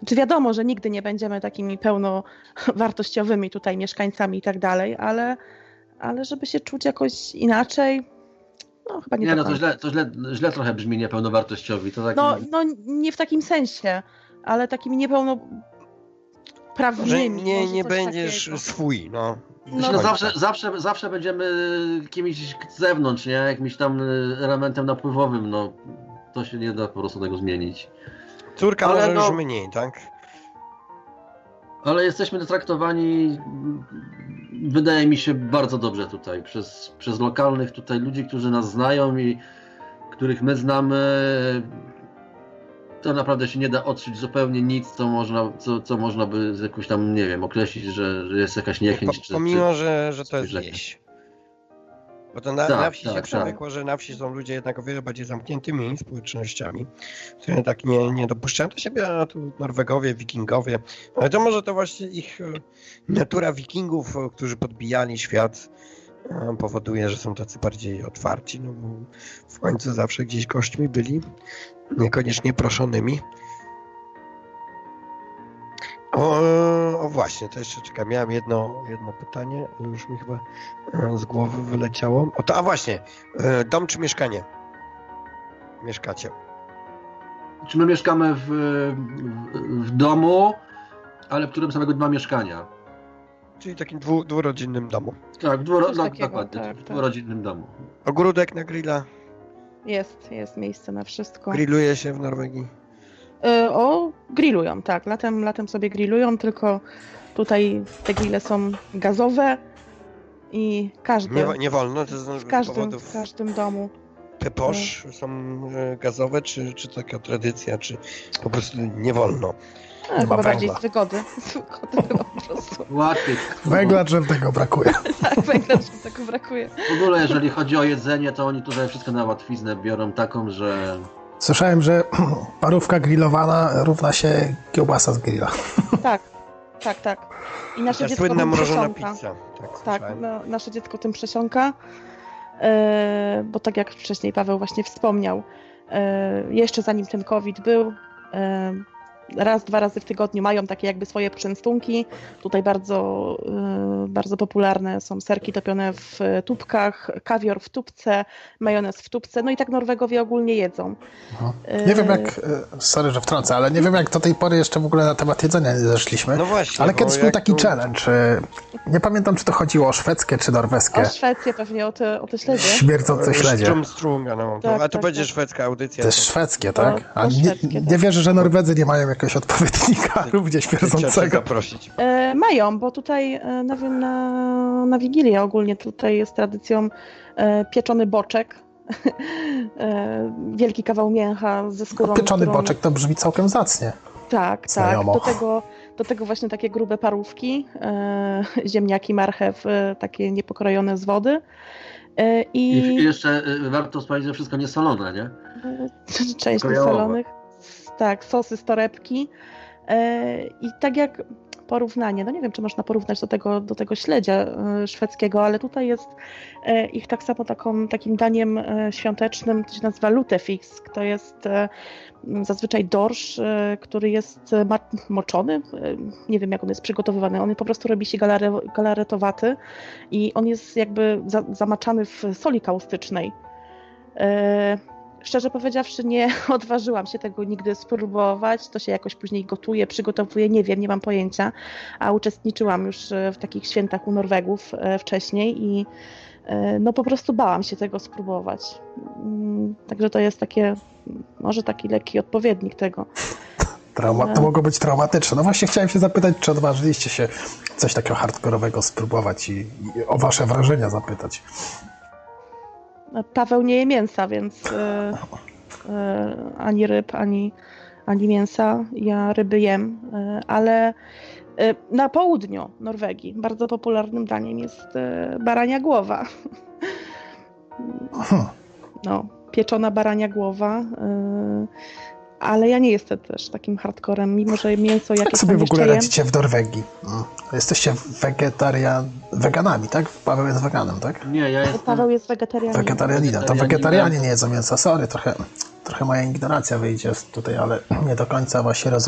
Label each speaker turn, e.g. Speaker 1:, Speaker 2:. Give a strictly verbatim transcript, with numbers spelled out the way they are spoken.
Speaker 1: Czy wiadomo, że nigdy nie będziemy takimi pełnowartościowymi tutaj mieszkańcami i tak dalej, ale, ale żeby się czuć jakoś inaczej, no chyba nie
Speaker 2: Nie,
Speaker 1: do
Speaker 2: no to źle, to źle, źle trochę brzmi niepełnowartościowi. To tak...
Speaker 1: no, no nie w takim sensie, ale takimi niepełnoprawnymi.
Speaker 3: Że nie, nie
Speaker 1: coś
Speaker 3: będziesz
Speaker 1: takiego.
Speaker 3: swój, no.
Speaker 1: No,
Speaker 2: no zawsze, zawsze, zawsze będziemy kimś z zewnątrz, nie? Jakimś tam elementem napływowym, no. To się nie da po prostu tego zmienić.
Speaker 3: Córka
Speaker 2: Ale
Speaker 3: może
Speaker 2: no-
Speaker 3: już mniej, tak?
Speaker 2: Ale jesteśmy traktowani, wydaje mi się, bardzo dobrze tutaj przez, przez lokalnych tutaj ludzi, którzy nas znają i których my znamy. To naprawdę się nie da odczuć zupełnie nic, co można, co, co można by jakoś tam, nie wiem, określić, że, że jest jakaś niechęć.
Speaker 3: Po,
Speaker 2: czy,
Speaker 3: pomimo,
Speaker 2: czy,
Speaker 3: że, że to jest
Speaker 2: spojrzenie.
Speaker 3: wieś. Bo to na,
Speaker 2: Tak,
Speaker 3: na wsi
Speaker 2: tak,
Speaker 3: się
Speaker 2: tak.
Speaker 3: przemykło, że na wsi są ludzie jednak o wiele bardziej zamkniętymi społecznościami, które tak nie, nie dopuszczają do siebie, a tu Norwegowie, Wikingowie. Ale to może to właśnie ich e, natura Wikingów, e, którzy podbijali świat, e, powoduje, że są tacy bardziej otwarci, no bo w końcu zawsze gdzieś gośćmi byli, niekoniecznie proszonymi. O, o właśnie, to jeszcze czekaj, miałem jedno, jedno pytanie, już mi chyba e, z głowy wyleciało. O to, a właśnie, e, dom czy mieszkanie? Mieszkacie.
Speaker 2: Czy my mieszkamy w, w, w domu, ale w którym są tylko dwa mieszkania.
Speaker 3: Czyli takim dwu, dwurodzinnym domu.
Speaker 2: Tak, dwuro,
Speaker 1: Coś
Speaker 2: no,
Speaker 1: takiego,
Speaker 2: dokładnie,
Speaker 1: tak,
Speaker 2: w
Speaker 1: tak.
Speaker 2: dwurodzinnym domu.
Speaker 3: Ogródek na grilla.
Speaker 1: Jest, jest miejsce na wszystko.
Speaker 3: Grilluje się w Norwegii.
Speaker 1: Y, O, grillują, tak. Latem, latem sobie grillują, tylko tutaj te grille są gazowe i każdy,
Speaker 3: Nie, nie wolno, to z
Speaker 1: w
Speaker 3: z
Speaker 1: każdym,
Speaker 3: powodów
Speaker 1: w każdym domu.
Speaker 3: peposz są e, gazowe, czy, czy taka tradycja, czy po prostu nie wolno.
Speaker 1: A, chyba
Speaker 4: węgla.
Speaker 1: bardziej z wygody. Z wygody chyba po prostu.
Speaker 2: Łatwiej.
Speaker 4: Węgla drzewnego brakuje.
Speaker 1: Tak, węgla że tego brakuje.
Speaker 2: W ogóle jeżeli chodzi o jedzenie, to oni tutaj wszystko na łatwiznę biorą taką, że...
Speaker 4: Słyszałem, że parówka grillowana równa się kiełbasa z grilla.
Speaker 1: Tak, tak, tak. I nasze
Speaker 3: Ta
Speaker 1: dziecko
Speaker 3: słynna
Speaker 1: tym
Speaker 3: mrożona
Speaker 1: przesiąka.
Speaker 3: pizza. Tak,
Speaker 1: Tak,
Speaker 3: słyszałem.
Speaker 1: no, nasze dziecko tym przesiąka, e, bo tak jak wcześniej Paweł właśnie wspomniał, e, jeszcze zanim ten COVID był, e, raz, dwa razy w tygodniu mają takie jakby swoje poczęstunki. Tutaj bardzo, e, bardzo popularne są serki topione w tubkach, kawior w tubce, majonez w tubce, no i tak Norwegowie ogólnie jedzą. E,
Speaker 4: Nie wiem jak, e, sorry, że wtrącę, ale nie wiem jak do tej pory jeszcze w ogóle na temat jedzenia nie zeszliśmy.
Speaker 3: No właśnie,
Speaker 4: Ale
Speaker 3: bo
Speaker 4: kiedyś był
Speaker 3: jak
Speaker 4: taki
Speaker 3: tu-
Speaker 4: challenge. e, Nie pamiętam, czy to chodziło o szwedzkie, czy norweskie.
Speaker 1: O Szwecję pewnie, o te, o te śledzie.
Speaker 4: Śmierdzące śledzie.
Speaker 3: Strumstrunga, no.
Speaker 1: Tak,
Speaker 3: To, a to
Speaker 1: tak,
Speaker 3: będzie
Speaker 1: tak.
Speaker 3: szwedzka audycja.
Speaker 4: To jest szwedzkie, tak?
Speaker 1: To- to
Speaker 4: A nie,
Speaker 1: szwedzkie,
Speaker 4: nie
Speaker 1: tak.
Speaker 4: wierzę, że Norwedzy nie mają jakiegoś odpowiednika równie
Speaker 3: Trzeba
Speaker 4: śmierdzącego.
Speaker 3: zaprosić.
Speaker 1: E, mają, bo tutaj e, na, na, na Wigilię ogólnie tutaj jest tradycją e, pieczony boczek. e, wielki kawał mięcha ze skórą.
Speaker 4: Pieczony
Speaker 1: którą...
Speaker 4: boczek to brzmi całkiem zacnie.
Speaker 1: Tak, tak.
Speaker 4: Znajomo.
Speaker 1: Do tego, do tego właśnie takie grube parówki, e, ziemniaki, marchew, e, takie niepokrojone z wody. E,
Speaker 2: I,
Speaker 1: I
Speaker 2: I jeszcze y, warto wspomnieć, że wszystko niesolone, nie?
Speaker 1: e, część
Speaker 2: Krojowe.
Speaker 1: solonych. Tak, sosy z torebki. E, I tak jak porównanie, no nie wiem, czy można porównać do tego, do tego śledzia e, szwedzkiego, ale tutaj jest e, ich tak samo taką, takim daniem e, świątecznym, to się nazywa lutefix. To jest e, m, zazwyczaj dorsz, e, który jest e, ma- moczony, e, nie wiem jak on jest przygotowywany, on po prostu robi się galare, galaretowaty i on jest jakby za, zamaczany w soli kaustycznej. E, Szczerze powiedziawszy, nie odważyłam się tego nigdy spróbować. To się jakoś później gotuje, przygotowuje, nie wiem, nie mam pojęcia. A uczestniczyłam już e, w takich świętach u Norwegów e, wcześniej i e, no po prostu bałam się tego spróbować. Mm, Także to jest takie, może taki lekki odpowiednik tego.
Speaker 4: Trauma, to mogło być traumatyczne. No właśnie chciałem się zapytać, czy odważyliście się coś takiego hardkorowego spróbować i, i o wasze wrażenia zapytać.
Speaker 1: Paweł nie je mięsa, więc e, e, ani ryb, ani, ani mięsa. Ja ryby jem, e, ale e, na południu Norwegii bardzo popularnym daniem jest e, barania głowa.
Speaker 4: Hmm.
Speaker 1: No, pieczona barania głowa. E, ale ja nie jestem też takim hardcorem, mimo że mięso
Speaker 4: Jak
Speaker 1: jakieś
Speaker 4: sobie
Speaker 1: tam
Speaker 4: w ogóle
Speaker 1: jeszcze jem.
Speaker 4: radzicie w Norwegii? Mm. Jesteście wegetarian... weganami, tak? Paweł jest weganem, tak?
Speaker 2: Nie, ja jestem...
Speaker 1: Paweł jest wegetarianinem.
Speaker 4: Wegetarianinem. To
Speaker 2: Wegetarianinem.
Speaker 4: wegetarianie nie jedzą mięsa. Sorry, trochę, trochę moja ignorancja wyjdzie tutaj, ale nie do końca właśnie rozumiem.